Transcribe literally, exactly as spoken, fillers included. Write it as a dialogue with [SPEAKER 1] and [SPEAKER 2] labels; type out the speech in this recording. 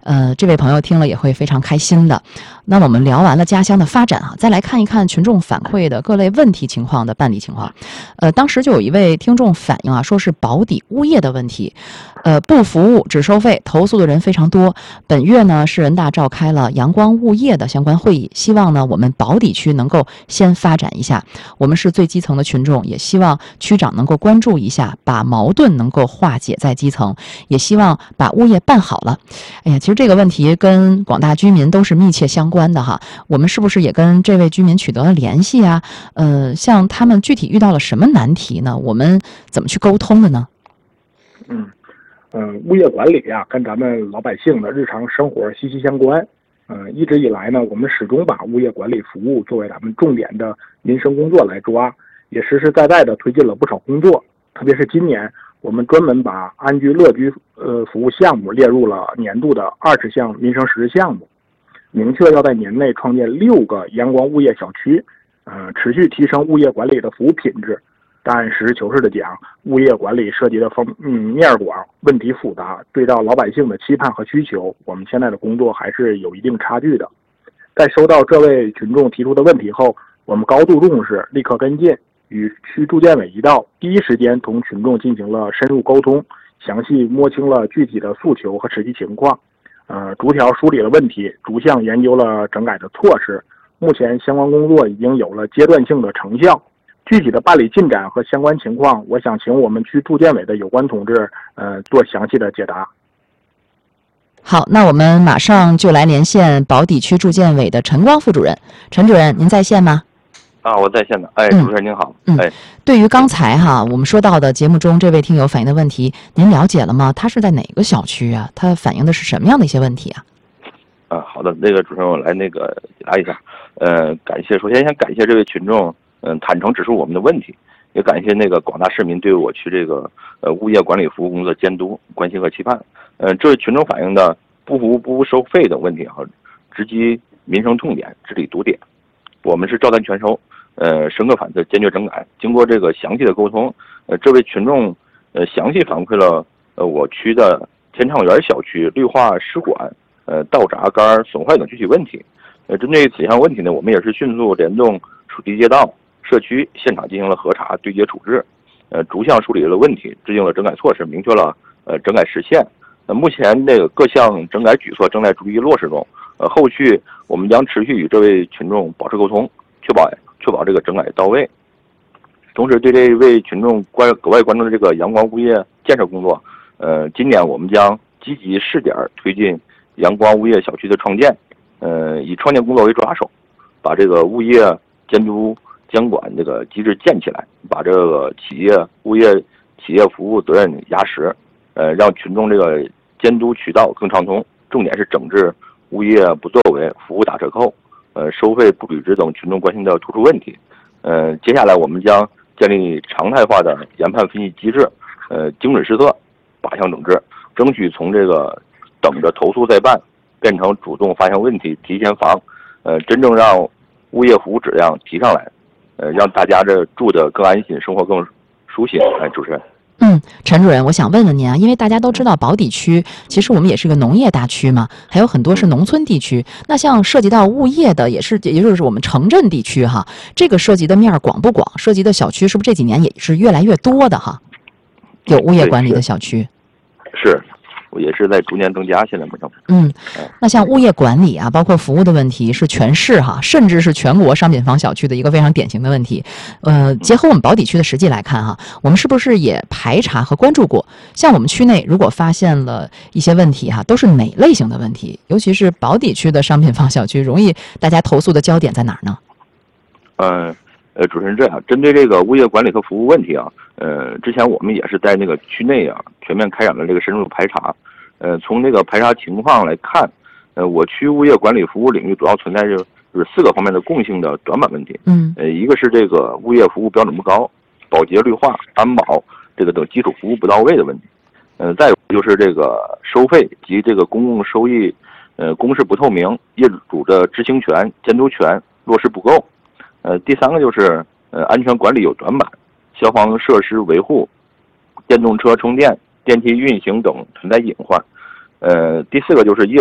[SPEAKER 1] 呃，这位朋友听了也会非常开心的。那么我们聊完了家乡的发展啊，再来看一看群众反馈的各类问题情况的办理情况。呃，当时就有一位听众反映啊，说是保底物业的问题，呃，不服务只收费，投诉的人非常多。本月呢，市人大召开了阳光物业的相关会议，希望呢我们保底区能够先发展一下。我们是最基层的群众，也希望区长能够关注一下，把矛盾能够化解在基层，也希望把物业办好了。哎呀，其实这个问题跟广大居民都是密切相关的哈。我们是不是也跟这位居民取得了联系啊？呃，像他们具体遇到了什么难题呢？我们怎么去沟通的呢？
[SPEAKER 2] 嗯嗯、呃，物业管理啊，跟咱们老百姓的日常生活息息相关。嗯、呃，一直以来呢，我们始终把物业管理服务作为咱们重点的民生工作来抓，也实实在在的推进了不少工作。特别是今年，我们专门把安居乐居呃服务项目列入了年度的二十项民生实施项目，明确要在年内创建六个阳光物业小区，呃，持续提升物业管理的服务品质。但实事求是的讲，物业管理涉及的方嗯面广，问题复杂，对照老百姓的期盼和需求，我们现在的工作还是有一定差距的。在收到这位群众提出的问题后，我们高度重视，立刻跟进，与区住建委一道，第一时间同群众进行了深入沟通，详细摸清了具体的诉求和实际情况，呃，逐条梳理了问题，逐项研究了整改的措施。目前相关工作已经有了阶段性的成效。具体的办理进展和相关情况，我想请我们区住建委的有关同志，呃，做详细的解答。
[SPEAKER 1] 好，那我们马上就来连线宝坻区住建委的陈光副主任。陈主任，您在线吗？
[SPEAKER 3] 啊，我在线的。哎，主持人您好。
[SPEAKER 1] 嗯，
[SPEAKER 3] 哎，
[SPEAKER 1] 对于刚才哈我们说到的节目中这位听友反映的问题，您了解了吗？他是在哪个小区啊？他反映的是什么样的一些问题啊？
[SPEAKER 3] 啊，好的，那个主持人，我来那个解答一下。呃，感谢，首先先感谢这位群众。嗯，坦诚指出我们的问题，也感谢那个广大市民对我区这个呃物业管理服务工作监督、关心和期盼。呃，这位群众反映的不服务不收费等问题哈，直击民生痛点、治理堵点，我们是照单全收，呃，深刻反思，坚决整改。经过这个详细的沟通，呃，这位群众呃详细反馈了呃我区的天畅园小区绿化湿管、呃道闸杆损坏等具体问题。呃，针对此项问题呢，我们也是迅速联动属地街道、社区现场进行了核查、对接处置，呃，逐项梳理了问题，制定了整改措施，明确了呃整改时限。呃，目前这个各项整改举措正在逐一落实中。呃，后续我们将持续与这位群众保持沟通，确保确保这个整改到位。同时，对这位群众关格外关注的这个阳光物业建设工作，呃，今年我们将积极试点推进阳光物业小区的创建。呃，以创建工作为抓手，把这个物业监督监管这个机制建起来，把这个企业物业企业服务责任压实，呃，让群众这个监督渠道更畅通。重点是整治物业不作为、服务打折扣、呃收费不履职等群众关心的突出问题。呃，接下来我们将建立常态化的研判分析机制，呃，精准施策，靶向整治，争取从这个等着投诉再办，变成主动发现问题、提前防，呃，真正让物业服务质量提上来，呃，让大家这住得更安心，生活更舒心。哎，主持人。
[SPEAKER 1] 嗯，陈主任，我想问问您啊，因为大家都知道宝坻区其实我们也是个农业大区嘛，还有很多是农村地区。那像涉及到物业的，也是也就是我们城镇地区哈，这个涉及的面广不广？涉及的小区是不是这几年也是越来越多的哈？有物业管理的小区。
[SPEAKER 3] 是。也是在逐年增加，现在不成。
[SPEAKER 1] 嗯，那像物业管理啊，包括服务的问题，是全市哈，甚至是全国商品房小区的一个非常典型的问题。呃，结合我们宝坻区的实际来看哈，我们是不是也排查和关注过？像我们区内如果发现了一些问题哈，都是哪类型的问题？尤其是宝坻区的商品房小区，容易大家投诉的焦点在哪儿呢？
[SPEAKER 3] 嗯。呃，主持人这样，针对这个物业管理和服务问题啊，呃，之前我们也是在那个区内啊全面开展了这个深入排查。呃，从这个排查情况来看，呃，我区物业管理服务领域主要存在着就是四个方面的共性的短板问题。
[SPEAKER 1] 嗯，
[SPEAKER 3] 呃，一个是这个物业服务标准不高，保洁、绿化、安保这个等基础服务不到位的问题。呃，再有就是这个收费及这个公共收益，呃，公示不透明，业主的知情权、监督权落实不够。呃，第三个就是呃安全管理有短板，消防设施维护、电动车充电、电梯运行等存在隐患。呃，第四个就是业